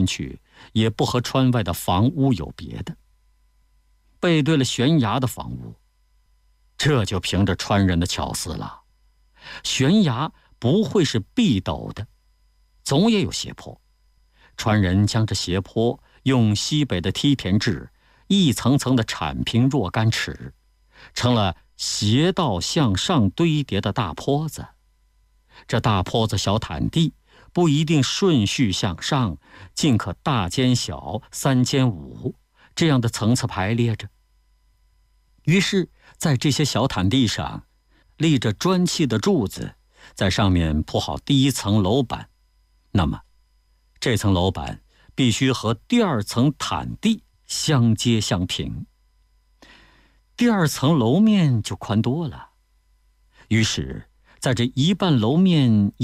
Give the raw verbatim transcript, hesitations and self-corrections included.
去也不和川外的房屋有别的，背对了悬崖的房屋。这就凭着川人的巧思了，悬崖不会是必陡的，总也有斜坡。川人将这斜坡用西北的梯田制一层层的铲平若干尺，成了斜道向上堆叠的大坡子。这大坡子小坦地不一定顺序向上，尽可大尖小、三尖五这样的层次排列着。于是在这些小坦地上立着砖砌的柱子，在上面铺好第一层楼板，那么这层楼板必须和第二层坦地相接相平，第二层楼面就宽多了。于是在这一半楼面